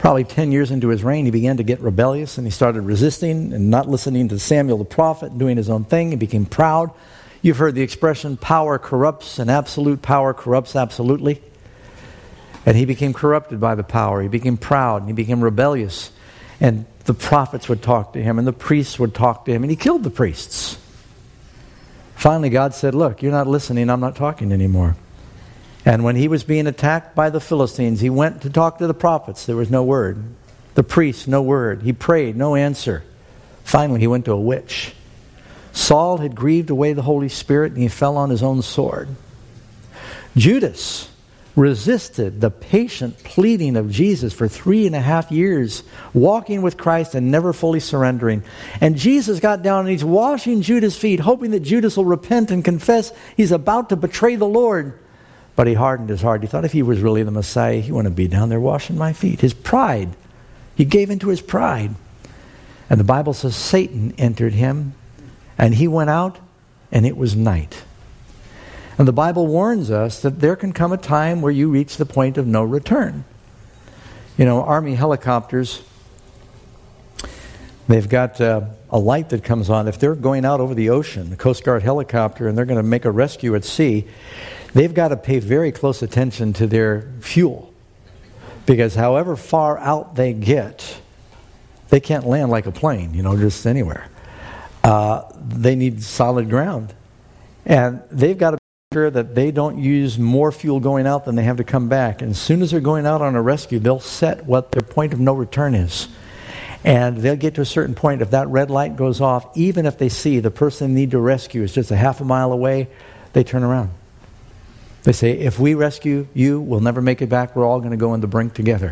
Probably 10 years into his reign, he began to get rebellious, and he started resisting and not listening to Samuel the prophet and doing his own thing. He became proud. You've heard the expression, power corrupts, and absolute power corrupts absolutely. And he became corrupted by the power. He became proud, and he became rebellious. And the prophets would talk to him, and the priests would talk to him, and he killed the priests. Finally, God said, look, you're not listening, I'm not talking anymore. And when he was being attacked by the Philistines, he went to talk to the prophets. There was no word. The priests, no word. He prayed, no answer. Finally, he went to a witch. Saul had grieved away the Holy Spirit, and he fell on his own sword. Judas resisted the patient pleading of Jesus for 3.5 years, walking with Christ and never fully surrendering. And Jesus got down and he's washing Judas' feet, hoping that Judas will repent and confess he's about to betray the Lord. But he hardened his heart. He thought if he was really the Messiah, he wouldn't be down there washing my feet. His pride. He gave into his pride. And the Bible says Satan entered him, and he went out, and it was night. And the Bible warns us that there can come a time where you reach the point of no return. You know, Army helicopters, they've got a light that comes on. If they're going out over the ocean, the Coast Guard helicopter, and they're going to make a rescue at sea, they've got to pay very close attention to their fuel. Because however far out they get, they can't land like a plane, just anywhere. They need solid ground. And they've got to make sure that they don't use more fuel going out than they have to come back. And as soon as they're going out on a rescue, they'll set what their point of no return is. And they'll get to a certain point. If that red light goes off, even if they see the person they need to rescue is just a half a mile away, they turn around. They say, if we rescue you, we'll never make it back. We're all going to go on the brink together.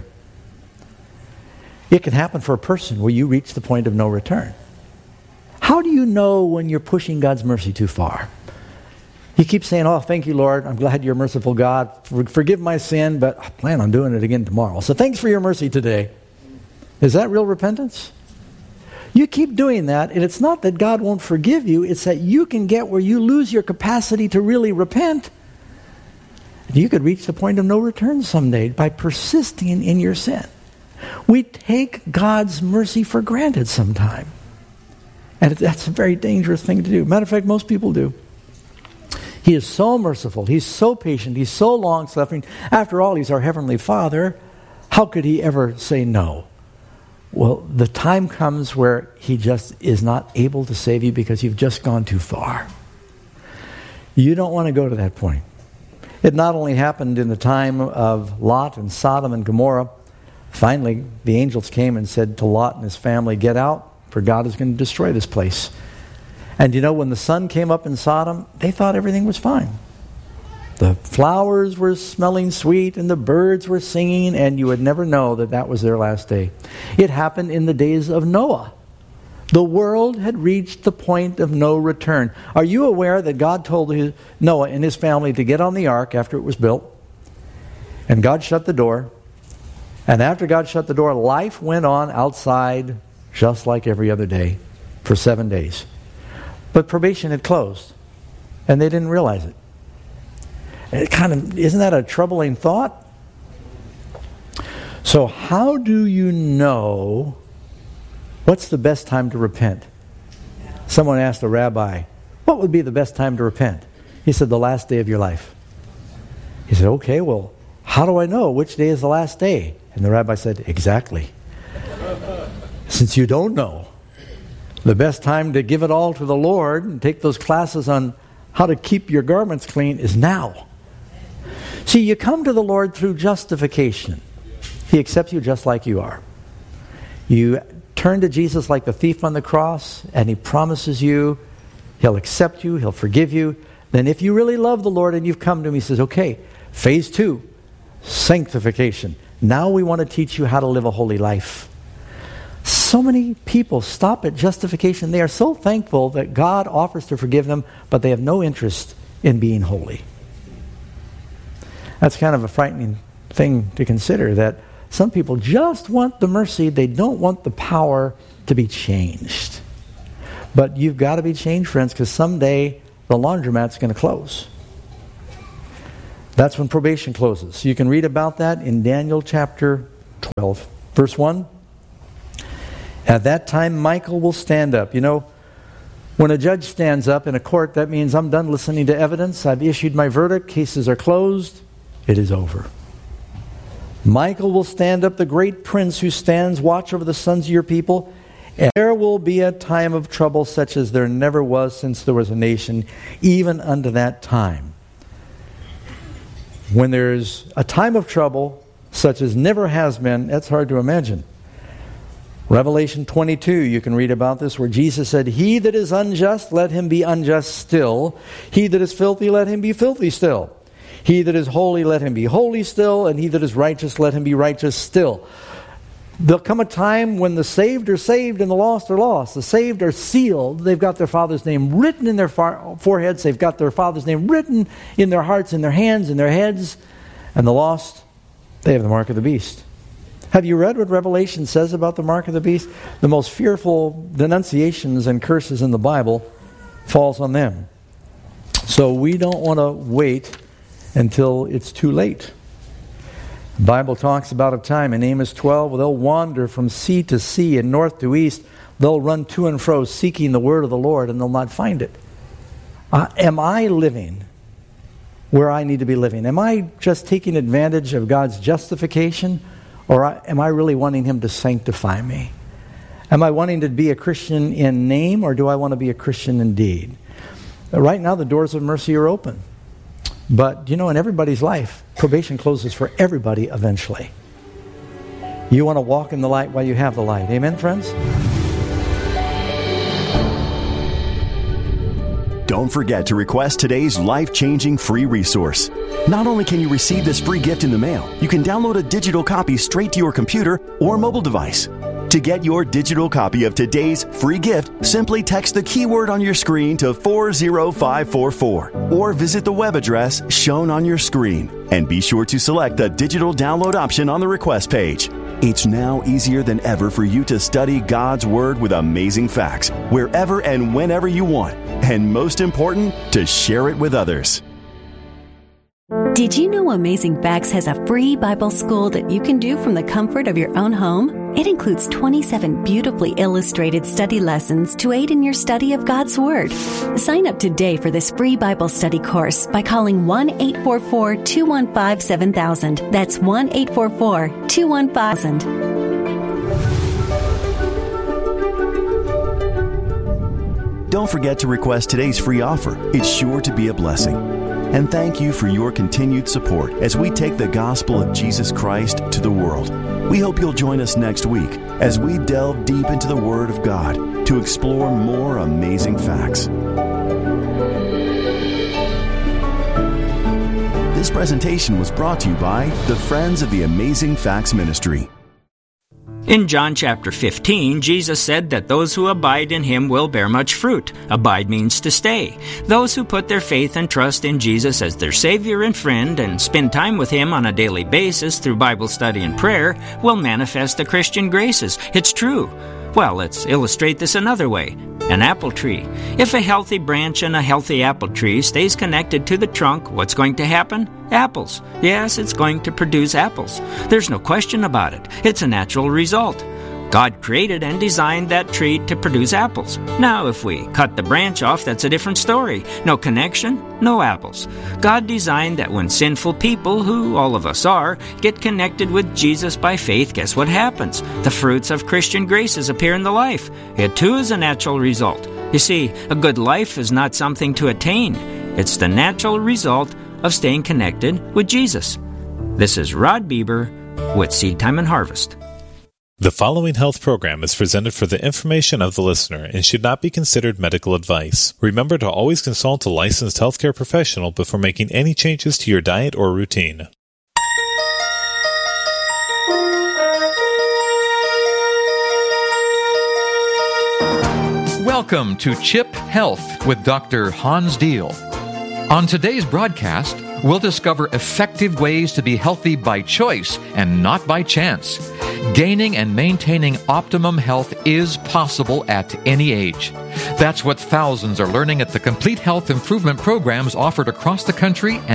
It can happen for a person where you reach the point of no return. How do you know when you're pushing God's mercy too far? You keep saying, oh, thank you, Lord. I'm glad you're a merciful God. Forgive my sin, but I plan on doing it again tomorrow. So thanks for your mercy today. Is that real repentance? You keep doing that, and it's not that God won't forgive you. It's that you can get where you lose your capacity to really repent. You could reach the point of no return someday by persisting in your sin. We take God's mercy for granted sometime. And that's a very dangerous thing to do. Matter of fact, most people do. He is so merciful. He's so patient. He's so long-suffering. After all, He's our Heavenly Father. How could He ever say no? Well, the time comes where He just is not able to save you because you've just gone too far. You don't want to go to that point. It not only happened in the time of Lot and Sodom and Gomorrah. Finally, the angels came and said to Lot and his family, get out, for God is going to destroy this place. And when the sun came up in Sodom, they thought everything was fine. The flowers were smelling sweet and the birds were singing, and you would never know that that was their last day. It happened in the days of Noah. The world had reached the point of no return. Are you aware that God told Noah and his family to get on the ark after it was built? And God shut the door. And after God shut the door, life went on outside just like every other day for 7 days. But probation had closed, and they didn't realize it. Isn't that a troubling thought? So how do you know what's the best time to repent? Someone asked a rabbi, what would be the best time to repent? He said, the last day of your life. He said, okay, well, how do I know which day is the last day? And the rabbi said, exactly. Since you don't know, the best time to give it all to the Lord and take those classes on how to keep your garments clean is now. See, you come to the Lord through justification. He accepts you just like you are. You turn to Jesus like the thief on the cross, and He promises you He'll accept you, He'll forgive you. Then if you really love the Lord and you've come to Him, He says, okay, phase 2, sanctification. Now we want to teach you how to live a holy life. So many people stop at justification. They are so thankful that God offers to forgive them, but they have no interest in being holy. That's kind of a frightening thing to consider, that some people just want the mercy. They don't want the power to be changed. But you've got to be changed, friends, because someday the laundromat's going to close. That's when probation closes. You can read about that in Daniel chapter 12. Verse 1, at that time Michael will stand up. You know, when a judge stands up in a court, that means I'm done listening to evidence. I've issued my verdict. Cases are closed. It is over. Michael will stand up, the great prince who stands watch over the sons of your people. And there will be a time of trouble such as there never was since there was a nation, even unto that time. When there's a time of trouble such as never has been, that's hard to imagine. Revelation 22, you can read about this, where Jesus said, he that is unjust, let him be unjust still. He that is filthy, let him be filthy still. He that is holy, let him be holy still. And he that is righteous, let him be righteous still. There'll come a time when the saved are saved and the lost are lost. The saved are sealed. They've got their Father's name written in their foreheads. They've got their Father's name written in their hearts, in their hands, in their heads. And the lost, they have the mark of the beast. Have you read what Revelation says about the mark of the beast? The most fearful denunciations and curses in the Bible falls on them. So we don't want to wait until it's too late. The Bible talks about a time in Amos 12 they'll wander from sea to sea and north to east. They'll run to and fro seeking the word of the Lord, and they'll not find it. Am I living where I need to be living? Am I just taking advantage of God's justification, or am I really wanting Him to sanctify me? Am I wanting to be a Christian in name, or do I want to be a Christian in deed? Right now the doors of mercy are open. But, you know, in everybody's life, probation closes for everybody eventually. You want to walk in the light while you have the light. Amen, friends? Don't forget to request today's life-changing free resource. Not only can you receive this free gift in the mail, you can download a digital copy straight to your computer or mobile device. To get your digital copy of today's free gift, simply text the keyword on your screen to 40544 or visit the web address shown on your screen. And be sure to select the digital download option on the request page. It's now easier than ever for you to study God's Word with amazing facts wherever and whenever you want. And most important, to share it with others. Did you know Amazing Facts has a free Bible school that you can do from the comfort of your own home? It includes 27 beautifully illustrated study lessons to aid in your study of God's Word. Sign up today for this free Bible study course by calling 1-844-215-7000. That's 1-844-215-7000. Don't forget to request today's free offer. It's sure to be a blessing. And thank you for your continued support as we take the gospel of Jesus Christ to the world. We hope you'll join us next week as we delve deep into the Word of God to explore more amazing facts. This presentation was brought to you by the Friends of the Amazing Facts Ministry. In John chapter 15, Jesus said that those who abide in Him will bear much fruit. Abide means to stay. Those who put their faith and trust in Jesus as their Savior and friend and spend time with Him on a daily basis through Bible study and prayer will manifest the Christian graces. It's true. Well, let's illustrate this another way. An apple tree. If a healthy branch in a healthy apple tree stays connected to the trunk, what's going to happen? Apples. Yes, it's going to produce apples. There's no question about it. It's a natural result. God created and designed that tree to produce apples. Now, if we cut the branch off, that's a different story. No connection, no apples. God designed that when sinful people, who all of us are, get connected with Jesus by faith, guess what happens? The fruits of Christian graces appear in the life. It too is a natural result. You see, a good life is not something to attain. It's the natural result of staying connected with Jesus. This is Rod Bieber with Seed Time and Harvest. The following health program is presented for the information of the listener and should not be considered medical advice. Remember to always consult a licensed healthcare professional before making any changes to your diet or routine. Welcome to CHIP Health with Dr. Hans Diehl. On today's broadcast, we'll discover effective ways to be healthy by choice and not by chance. Gaining and maintaining optimum health is possible at any age. That's what thousands are learning at the complete health improvement programs offered across the country and